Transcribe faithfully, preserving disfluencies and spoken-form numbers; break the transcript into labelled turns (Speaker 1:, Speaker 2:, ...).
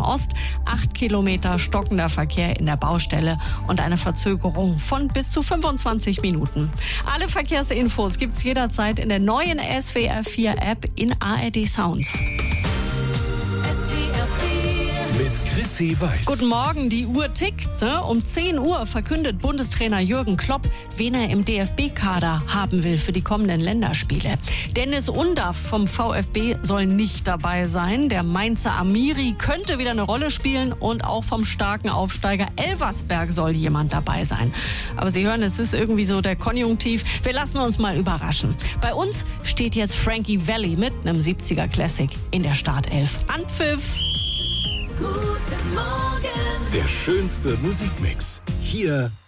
Speaker 1: Ost, acht Kilometer stockender Verkehr in der Baustelle und eine Verzögerung von bis zu fünfundzwanzig Minuten. Alle Verkehrsinfos gibt's jederzeit in der neuen S W R vier App in A R D Sounds.
Speaker 2: Mit Chrissy Weiß.
Speaker 1: Guten Morgen, die Uhr tickt. Ne? Um zehn Uhr verkündet Bundestrainer Jürgen Klopp, wen er im D F B-Kader haben will für die kommenden Länderspiele. Dennis Undaff vom VfB soll nicht dabei sein. Der Mainzer Amiri könnte wieder eine Rolle spielen und auch vom starken Aufsteiger Elversberg soll jemand dabei sein. Aber Sie hören, es ist irgendwie so der Konjunktiv. Wir lassen uns mal überraschen. Bei uns steht jetzt Frankie Valli mit einem siebziger Classic in der Startelf. Anpfiff!
Speaker 2: Guten Morgen. Der schönste Musikmix. Hier